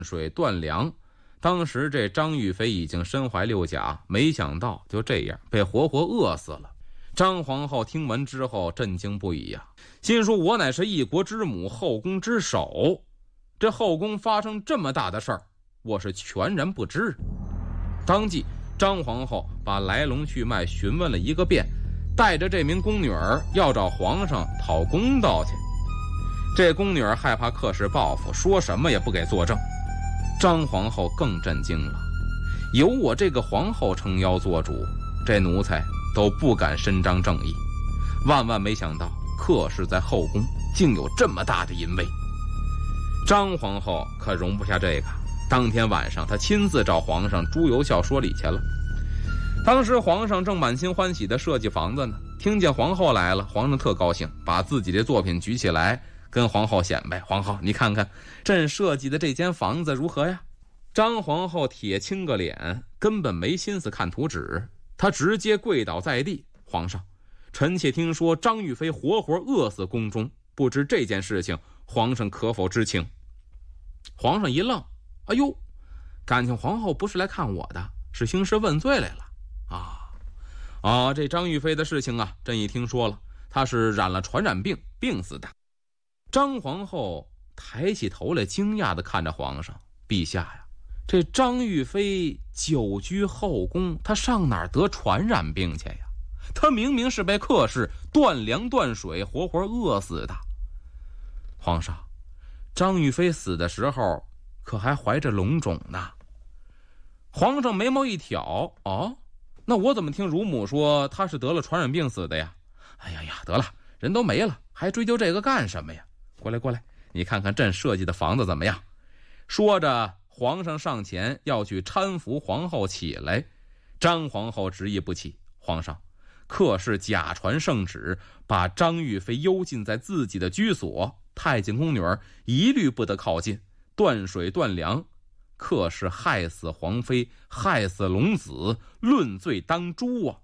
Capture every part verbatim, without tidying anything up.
水断粮。当时这张玉妃已经身怀六甲，没想到就这样被活活饿死了。张皇后听闻之后震惊不已呀、啊，心说我乃是一国之母，后宫之首，这后宫发生这么大的事儿，我是全然不知。当即张皇后把来龙去脉询问了一个遍，带着这名宫女儿要找皇上讨公道去。这宫女儿害怕客氏报复，说什么也不给作证。张皇后更震惊了，有我这个皇后撑腰做主，这奴才都不敢伸张正义。万万没想到客氏在后宫竟有这么大的淫威。张皇后可容不下这个，当天晚上她亲自找皇上朱由校说理去了。当时皇上正满心欢喜地设计房子呢，听见皇后来了，皇上特高兴，把自己的作品举起来跟皇后显摆，皇后你看看朕设计的这间房子如何呀？张皇后铁青个脸，根本没心思看图纸，她直接跪倒在地，皇上，臣妾听说张玉妃活活饿死宫中，不知这件事情皇上可否知情？皇上一愣，哎呦，感情皇后不是来看我的，是兴师问罪来了啊啊！这张玉妃的事情啊，朕已听说了，她是染了传染病病死的。张皇后抬起头来，惊讶地看着皇上，陛下呀，这张玉妃久居后宫，她上哪儿得传染病去呀？她明明是被客氏断粮断水，活活饿死的。皇上，张玉妃死的时候可还怀着龙种呢。皇上眉毛一挑，哦，那我怎么听乳母说她是得了传染病死的呀？哎呀呀，得了，人都没了，还追究这个干什么呀？过来过来，你看看朕设计的房子怎么样？说着，皇上上前要去搀扶皇后起来。张皇后执意不起，皇上，客氏假传圣旨，把张玉妃幽禁在自己的居所，太监宫女儿一律不得靠近，断水断粮，客氏害死皇妃，害死龙子，论罪当诛啊！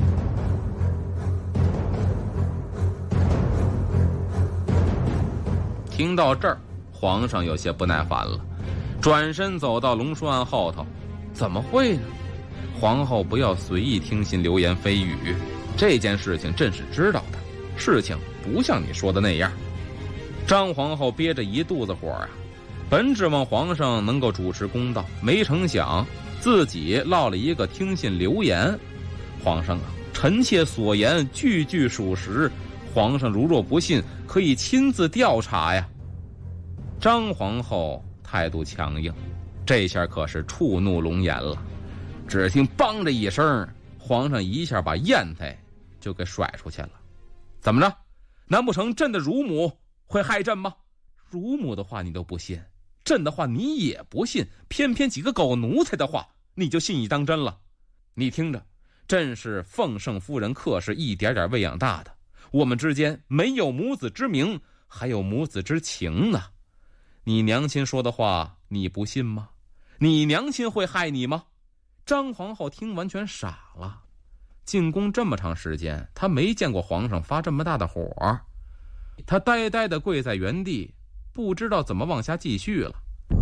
听到这儿，皇上有些不耐烦了，转身走到龙书案后头。怎么会呢？皇后不要随意听信流言蜚语，这件事情朕是知道的，事情不像你说的那样。张皇后憋着一肚子火啊，本指望皇上能够主持公道，没成想自己落了一个听信流言。皇上啊，臣妾所言句句属实，皇上如若不信，可以亲自调查呀。张皇后态度强硬，这下可是触怒龙颜了。只听梆的一声，皇上一下把砚台就给甩出去了。怎么着？难不成朕的乳母会害朕吗？乳母的话你都不信，朕的话你也不信，偏偏几个狗奴才的话你就信以当真了。你听着，朕是奉圣夫人客氏一点点喂养大的，我们之间没有母子之名，还有母子之情呢。你娘亲说的话你不信吗？你娘亲会害你吗？张皇后听完全傻了，进宫这么长时间，她没见过皇上发这么大的火，她呆呆地跪在原地，不知道怎么往下继续了。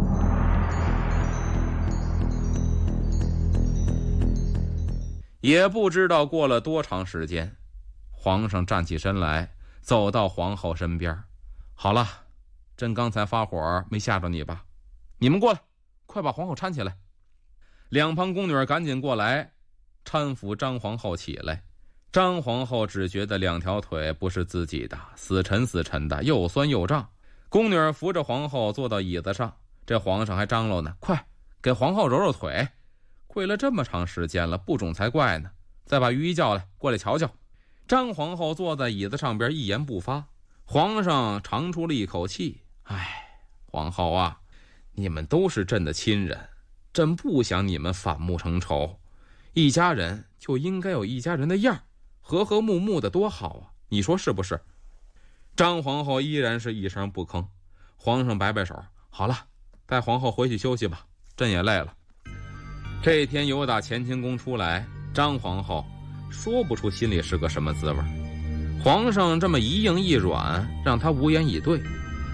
也不知道过了多长时间，皇上站起身来，走到皇后身边。好了，朕刚才发火没吓着你吧？你们过来，快把皇后搀起来。两旁宫女赶紧过来搀扶张皇后起来。张皇后只觉得两条腿不是自己的，死沉死沉的，又酸又胀。宫女扶着皇后坐到椅子上，这皇上还张罗呢，快给皇后揉揉腿。跪了这么长时间了，不肿才怪呢。再把御医叫来，过来瞧瞧。张皇后坐在椅子上边一言不发。皇上长出了一口气，哎，皇后啊，你们都是朕的亲人，朕不想你们反目成仇，一家人就应该有一家人的样，和和睦睦的多好啊，你说是不是？张皇后依然是一声不吭。皇上摆摆手，好了，带皇后回去休息吧，朕也累了。这天由打乾清宫出来，张皇后说不出心里是个什么滋味。皇上这么一硬一软，让她无言以对。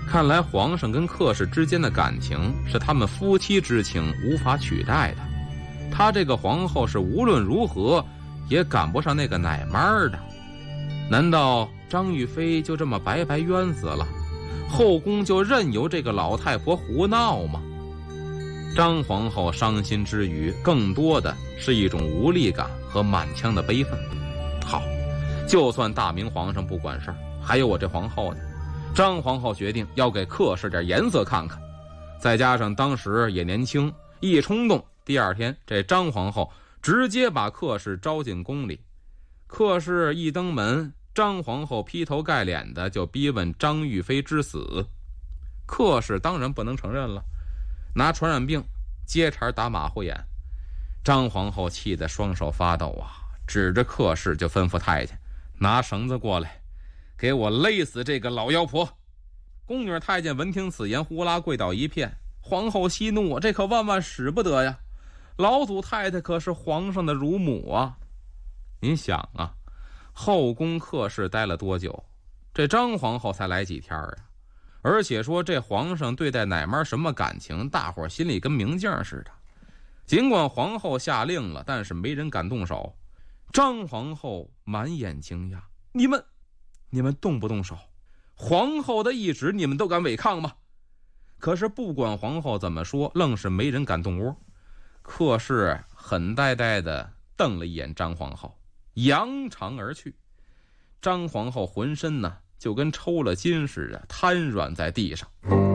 看来皇上跟客氏之间的感情是他们夫妻之情无法取代的。他这个皇后是无论如何也赶不上那个奶妈的。难道张玉妃就这么白白冤死了？后宫就任由这个老太婆胡闹吗？张皇后伤心之余，更多的是一种无力感和满腔的悲愤。好，就算大明皇上不管事儿，还有我这皇后呢。张皇后决定要给客氏点颜色看看，再加上当时也年轻，一冲动，第二天这张皇后直接把客氏招进宫里。客氏一登门，张皇后劈头盖脸的就逼问张玉妃之死。客氏当然不能承认了，拿传染病接茬打马虎眼。张皇后气得双手发抖啊，指着客氏就吩咐太监拿绳子过来，给我勒死这个老妖婆。宫女太监闻听此言，呼啦跪倒一片。皇后息怒，这可万万使不得呀，老祖太太可是皇上的乳母啊。您想啊，后宫客氏待了多久，这张皇后才来几天啊？而且说这皇上对待奶妈什么感情，大伙心里跟明镜似的。尽管皇后下令了，但是没人敢动手。张皇后满眼惊讶，你们你们动不动手？皇后的懿旨你们都敢违抗吗？可是不管皇后怎么说，愣是没人敢动窝。客氏很呆呆地瞪了一眼张皇后，扬长而去。张皇后浑身呢就跟抽了筋似的，瘫软在地上。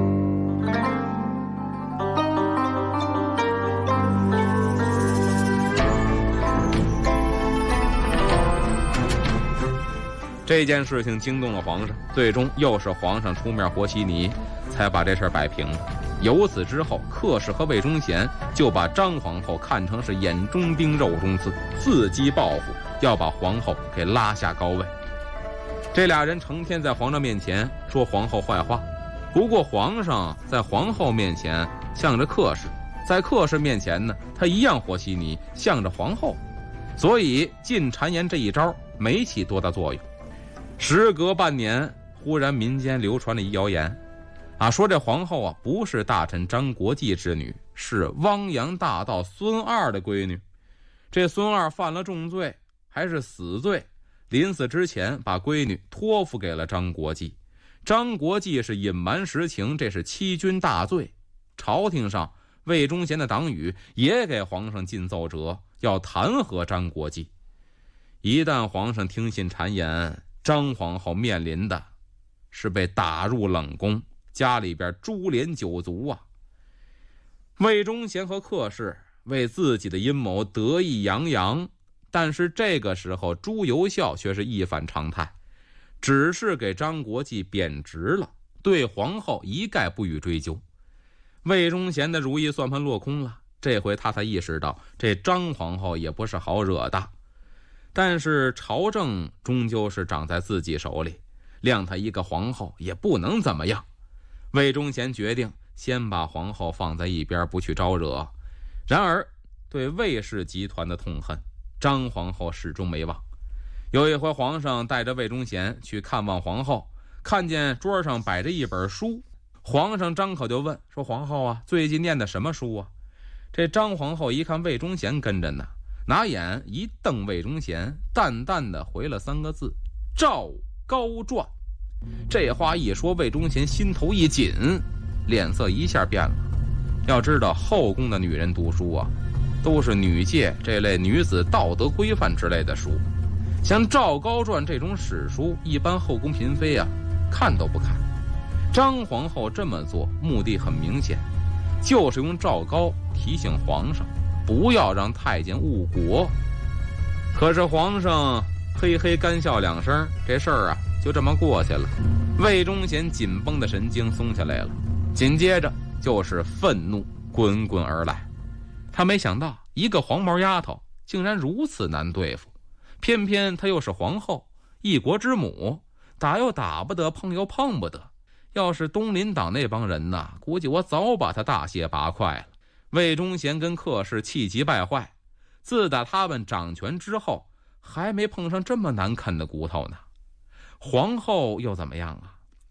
这件事情惊动了皇上，最终又是皇上出面和稀泥，才把这事儿摆平了。由此之后，客氏和魏忠贤就把张皇后看成是眼中钉肉中刺，伺机报复，要把皇后给拉下高位。这俩人成天在皇上面前说皇后坏话，不过皇上在皇后面前向着客氏，在客氏面前呢，他一样和稀泥，向着皇后，所以禁谗言这一招没起多大作用。时隔半年，忽然民间流传了一谣言啊，说这皇后啊不是大臣张国际之女，是汪洋大盗孙二的闺女。这孙二犯了重罪，还是死罪，临死之前把闺女托付给了张国际。张国际是隐瞒实情，这是欺君大罪。朝廷上魏忠贤的党羽也给皇上进奏折，要弹劾张国际。一旦皇上听信谗言，张皇后面临的是被打入冷宫，家里边株连九族啊。魏忠贤和客氏为自己的阴谋得意洋洋，但是这个时候朱由校却是一反常态，只是给张国际贬职了，对皇后一概不予追究。魏忠贤的如意算盘落空了，这回他才意识到这张皇后也不是好惹的。但是朝政终究是掌在自己手里，谅他一个皇后也不能怎么样。魏忠贤决定先把皇后放在一边，不去招惹。然而对魏氏集团的痛恨，张皇后始终没忘。有一回皇上带着魏忠贤去看望皇后，看见桌上摆着一本书，皇上张口就问说，皇后啊，最近念的什么书啊？这张皇后一看魏忠贤跟着呢，拿眼一瞪魏忠贤，淡淡的回了三个字，赵高传。这话一说，魏忠贤心头一紧，脸色一下变了。要知道后宫的女人读书啊，都是女诫这类女子道德规范之类的书，像赵高传这种史书，一般后宫嫔妃啊看都不看。张皇后这么做目的很明显，就是用赵高提醒皇上不要让太监误国。可是皇上嘿嘿干笑两声，这事儿啊就这么过去了。魏忠贤紧绷的神经松下来了，紧接着就是愤怒滚滚而来。他没想到一个黄毛丫头竟然如此难对付，偏偏她又是皇后，一国之母，打又打不得，碰又碰不得。要是东林党那帮人呐，估计我早把他大卸八块了。魏忠贤跟客氏气急败坏，自打他们掌权之后，还没碰上这么难啃的骨头呢。皇后又怎么样啊？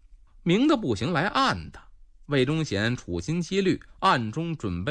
明的不行，来暗的。魏忠贤处心积虑，暗中准备